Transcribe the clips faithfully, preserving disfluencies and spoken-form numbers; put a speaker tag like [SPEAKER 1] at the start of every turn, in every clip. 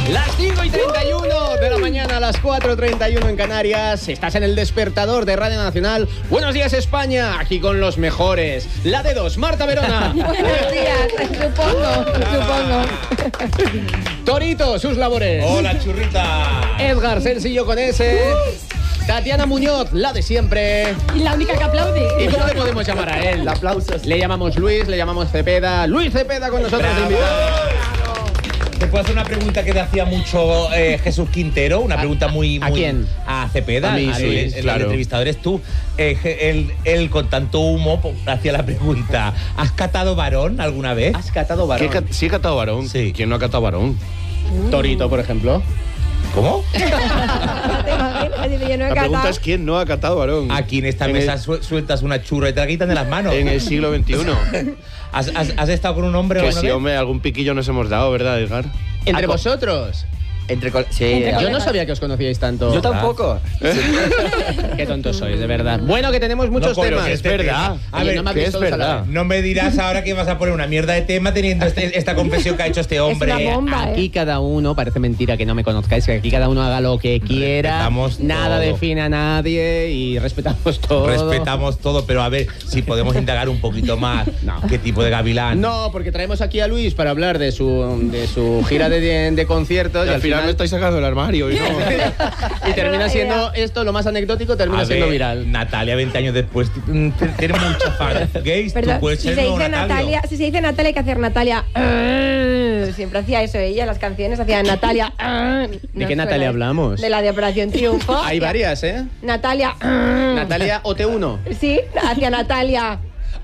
[SPEAKER 1] Las cinco y treinta y uno de la mañana, a las cuatro y treinta y uno en Canarias. Estás en el despertador de Radio Nacional. Buenos días, España. Aquí con los mejores. La de dos, Marta Verona.
[SPEAKER 2] Buenos días, supongo, supongo.
[SPEAKER 1] Torito, sus labores.
[SPEAKER 3] Hola, churrita.
[SPEAKER 1] Edgar, sencillo con ese. Tatiana Muñoz, la de siempre.
[SPEAKER 2] Y la única que aplaude.
[SPEAKER 1] ¿Y cómo le podemos llamar a él?
[SPEAKER 4] Aplausos.
[SPEAKER 1] Le llamamos Luis, le llamamos Cepeda. Luis Cepeda con nosotros de invitado.
[SPEAKER 3] ¿Te puedo hacer una pregunta que te hacía mucho eh, Jesús Quintero? Una pregunta muy, muy...
[SPEAKER 1] ¿A quién?
[SPEAKER 3] A Cepeda.
[SPEAKER 1] A mí,
[SPEAKER 3] a
[SPEAKER 1] sí,
[SPEAKER 3] Luis, el,
[SPEAKER 1] claro.
[SPEAKER 3] el entrevistador eres tú. Eh, él, él, con tanto humo, pues, hacía la pregunta: ¿has catado varón alguna vez?
[SPEAKER 1] ¿Has catado varón?
[SPEAKER 4] ¿Qué ca- sí he catado varón.
[SPEAKER 3] Sí.
[SPEAKER 4] ¿Quién no ha catado varón?
[SPEAKER 1] Torito, por ejemplo.
[SPEAKER 3] ¿Cómo?
[SPEAKER 2] ¿Te imaginas? Dice, yo no he
[SPEAKER 4] La pregunta
[SPEAKER 2] catado.
[SPEAKER 4] es quién no ha catado varón.
[SPEAKER 3] Aquí en esta
[SPEAKER 4] En
[SPEAKER 3] mesa
[SPEAKER 4] el-
[SPEAKER 3] su- sueltas una churra y te la quitan de las manos.
[SPEAKER 4] En el siglo veintiuno.
[SPEAKER 3] ¿Has, has, has estado con un hombre
[SPEAKER 4] Que
[SPEAKER 3] alguna
[SPEAKER 4] sí,
[SPEAKER 3] vez?
[SPEAKER 4] hombre, algún piquillo nos hemos dado, ¿verdad, Edgar?
[SPEAKER 1] ¿Entre
[SPEAKER 5] Ah, co-
[SPEAKER 1] vosotros?
[SPEAKER 5] Entre col- sí,
[SPEAKER 2] Entre
[SPEAKER 5] eh,
[SPEAKER 1] Yo no sabía que os conocíais tanto.
[SPEAKER 5] yo tampoco.
[SPEAKER 1] Qué tontos sois, de verdad. Bueno, que tenemos muchos
[SPEAKER 3] No, pero
[SPEAKER 1] temas.
[SPEAKER 3] que
[SPEAKER 4] Es verdad.
[SPEAKER 3] A
[SPEAKER 1] Oye,
[SPEAKER 3] ver,
[SPEAKER 1] no me has
[SPEAKER 4] que
[SPEAKER 1] visto
[SPEAKER 4] es
[SPEAKER 1] el
[SPEAKER 4] verdad.
[SPEAKER 1] salario.
[SPEAKER 3] no me dirás ahora que vas a poner una mierda de tema teniendo este- esta confesión que ha hecho este hombre.
[SPEAKER 2] una bomba,
[SPEAKER 1] Aquí
[SPEAKER 2] ¿eh?
[SPEAKER 1] cada uno, parece mentira que no me conozcáis, que aquí cada uno haga lo que quiera.
[SPEAKER 3] Respetamos
[SPEAKER 1] Nada
[SPEAKER 3] todo.
[SPEAKER 1] define a nadie y respetamos todo.
[SPEAKER 3] Respetamos todo, pero a ver si podemos indagar un poquito más.
[SPEAKER 1] No.
[SPEAKER 3] ¿Qué tipo de gavilán?
[SPEAKER 1] No, porque traemos aquí a Luis para hablar de su, de su gira de, de conciertos
[SPEAKER 4] Y al final me estáis sacando del armario y no.
[SPEAKER 1] y termina siendo esto lo más anecdótico, termina
[SPEAKER 3] A
[SPEAKER 1] siendo
[SPEAKER 3] ver,
[SPEAKER 1] viral.
[SPEAKER 3] Natalia, veinte años después, t- t- tiene muchos fans gays.
[SPEAKER 2] Perdón,
[SPEAKER 3] Tú puedes
[SPEAKER 2] si
[SPEAKER 3] ser
[SPEAKER 2] se
[SPEAKER 3] nuevo
[SPEAKER 2] dice
[SPEAKER 3] Natalio.
[SPEAKER 2] Natalia, si se dice Natalia hay que hacer Natalia. "Ah". Siempre hacía eso ella, las canciones hacía Natalia. "Ah".
[SPEAKER 1] ¿De
[SPEAKER 2] ¿No
[SPEAKER 1] qué
[SPEAKER 2] suena
[SPEAKER 1] Natalia
[SPEAKER 2] eso?
[SPEAKER 1] hablamos?
[SPEAKER 2] De la de Operación Triunfo.
[SPEAKER 1] Hay varias, ¿eh?
[SPEAKER 2] Natalia. "Ah".
[SPEAKER 1] Natalia O T uno.
[SPEAKER 2] Sí, hacia Natalia.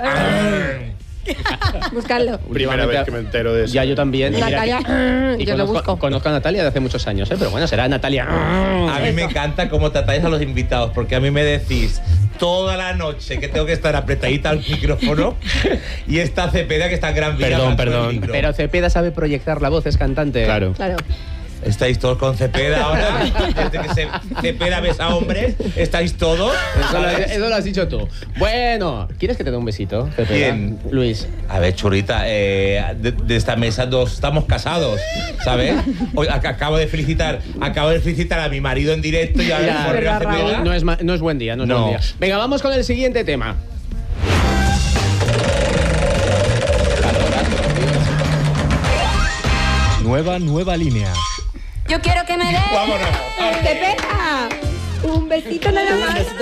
[SPEAKER 2] Buscadlo.
[SPEAKER 4] Primera vez que me entero de eso.
[SPEAKER 1] Ya yo también. Y mira
[SPEAKER 2] Natalia.
[SPEAKER 1] que-
[SPEAKER 2] "Ah",
[SPEAKER 1] y
[SPEAKER 2] yo lo
[SPEAKER 1] conozco,
[SPEAKER 2] busco.
[SPEAKER 1] conozco a Natalia de hace muchos años, ¿eh? Pero bueno, será Natalia.
[SPEAKER 3] A mí me encanta cómo tratáis a los invitados, porque a mí me decís toda la noche que tengo que estar apretadita al micrófono y esta Cepeda que está en gran vida.
[SPEAKER 4] Perdón,
[SPEAKER 3] hablando
[SPEAKER 4] perdón.
[SPEAKER 3] al micro.
[SPEAKER 1] Pero Cepeda sabe proyectar la voz, es cantante.
[SPEAKER 4] Claro.
[SPEAKER 2] Claro.
[SPEAKER 3] ¿Estáis todos con Cepeda ahora? Desde que se, Cepeda besa a hombres, ¿estáis todos?
[SPEAKER 1] Eso lo,
[SPEAKER 3] ¿Sabes?
[SPEAKER 1] eso lo has dicho tú. Bueno, ¿quieres que te dé un besito, Cepeda?
[SPEAKER 3] ¿Quién?
[SPEAKER 1] Luis.
[SPEAKER 3] A ver, churrita, eh, de, de esta mesa dos estamos casados, ¿sabes? Hoy ac- acabo de felicitar, acabo de felicitar a mi marido en directo y a ver
[SPEAKER 1] Ya,
[SPEAKER 3] por
[SPEAKER 2] verdad,
[SPEAKER 3] Cepeda.
[SPEAKER 2] Raúl.
[SPEAKER 1] No es, ma- no es buen día, no es
[SPEAKER 3] No.
[SPEAKER 1] buen día. Venga, vamos con el siguiente tema.
[SPEAKER 6] Nueva, nueva línea.
[SPEAKER 7] Yo quiero que me des.
[SPEAKER 3] Vámonos.
[SPEAKER 2] ¡Cepeda! Un besito nada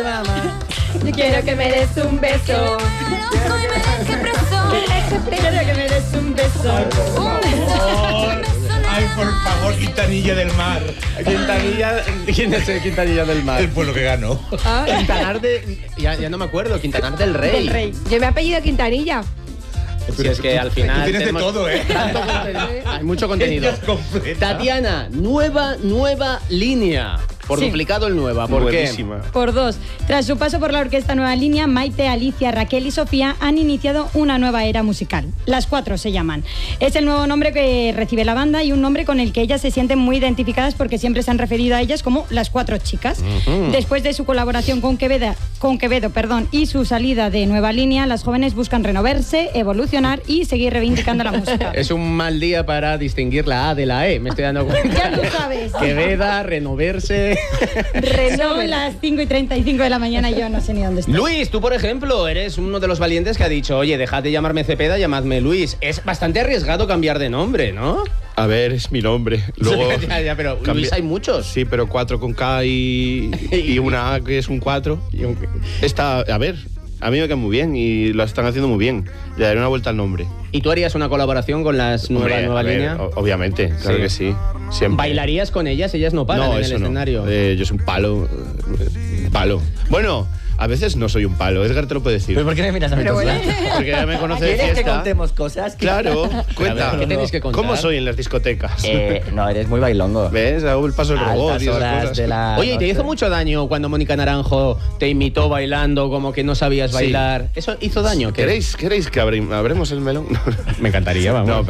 [SPEAKER 2] más. Yo quiero que me des un beso.
[SPEAKER 7] Loco y me dejes preso.
[SPEAKER 2] Quiero que me des un beso.
[SPEAKER 7] Un beso.
[SPEAKER 3] Ay, por favor, Quintanilla del Mar.
[SPEAKER 1] Quintanilla, ¿quién es el Quintanilla del Mar?
[SPEAKER 3] El pueblo que ganó.
[SPEAKER 1] Quintanar de... Ya, ya no me acuerdo, Quintanar del Rey.
[SPEAKER 2] El rey. Yo me he apellido Quintanilla.
[SPEAKER 1] Si es que al final...
[SPEAKER 3] Tú tienes de
[SPEAKER 1] tenemos
[SPEAKER 3] todo, ¿eh?
[SPEAKER 1] tanto contenido. Hay mucho contenido.
[SPEAKER 3] Ella es completa.
[SPEAKER 1] Tatiana, nueva, nueva línea. Por
[SPEAKER 8] Sí.
[SPEAKER 1] duplicado el nueva. ¿Por qué?
[SPEAKER 4] Buenísima.
[SPEAKER 8] Por dos. Tras su paso por la orquesta Nueva Línea, Maite, Alicia, Raquel y Sofía han iniciado una nueva era musical. Las Cuatro se llaman. Es el nuevo nombre que recibe la banda y un nombre con el que ellas se sienten muy identificadas porque siempre se han referido a ellas como las Cuatro Chicas. Después de su colaboración con Quevedo, con Quevedo perdón, y su salida de Nueva Línea, las jóvenes buscan renovarse, evolucionar y seguir reivindicando la música.
[SPEAKER 1] Es un mal día para distinguir la A de la E, me estoy dando cuenta.
[SPEAKER 8] Ya tú sabes.
[SPEAKER 1] Queveda, renoverse.
[SPEAKER 8] Son las cinco y treinta y cinco de la mañana y yo no sé ni dónde estoy.
[SPEAKER 1] Luis, tú por ejemplo, eres uno de los valientes que ha dicho, oye, dejad de llamarme Cepeda, llamadme Luis. Es bastante arriesgado cambiar de nombre, ¿no?
[SPEAKER 4] A ver, es mi nombre. Luego.
[SPEAKER 1] ya, ya, pero
[SPEAKER 4] cambia-
[SPEAKER 1] Luis hay muchos.
[SPEAKER 4] Sí, pero cuatro con K y, y una A que es un cuatro.
[SPEAKER 1] Y un-
[SPEAKER 4] Está, a ver, a mí me queda muy bien y lo están haciendo muy bien. Le daré una vuelta al nombre.
[SPEAKER 1] ¿Y tú harías una colaboración con las nueva,
[SPEAKER 4] Hombre,
[SPEAKER 1] nueva
[SPEAKER 4] a ver,
[SPEAKER 1] línea?
[SPEAKER 4] o- obviamente, claro
[SPEAKER 1] Sí.
[SPEAKER 4] que sí. Siempre.
[SPEAKER 1] ¿Bailarías con ellas? Ellas no paran
[SPEAKER 4] No,
[SPEAKER 1] en
[SPEAKER 4] eso
[SPEAKER 1] el
[SPEAKER 4] no.
[SPEAKER 1] escenario.
[SPEAKER 4] Eh, yo soy un palo. eh, Un palo. Bueno, a veces no soy un palo. Edgar te lo puede decir.
[SPEAKER 5] ¿Pero por qué me miras a mí?
[SPEAKER 2] Pero bueno.
[SPEAKER 4] Porque ya me conoce de
[SPEAKER 5] ¿Quieres que
[SPEAKER 4] fiesta.
[SPEAKER 5] contemos cosas?
[SPEAKER 4] Claro, cuenta.
[SPEAKER 1] A ver, ¿qué tenéis que contar?
[SPEAKER 4] ¿Cómo soy en las discotecas?
[SPEAKER 5] Eh, no, eres muy bailongo.
[SPEAKER 4] ¿Ves? Hago el paso del robot
[SPEAKER 5] Altas
[SPEAKER 4] y esas
[SPEAKER 5] horas
[SPEAKER 4] cosas.
[SPEAKER 5] de la
[SPEAKER 1] Oye, ¿y te
[SPEAKER 5] noche.
[SPEAKER 1] hizo mucho daño cuando Mónica Naranjo te imitó bailando como que no sabías
[SPEAKER 4] Sí.
[SPEAKER 1] bailar? ¿Eso hizo daño? ¿Qué?
[SPEAKER 4] ¿Queréis, ¿Queréis que abrim- abremos el melón?
[SPEAKER 1] Me encantaría, vamos.
[SPEAKER 4] No,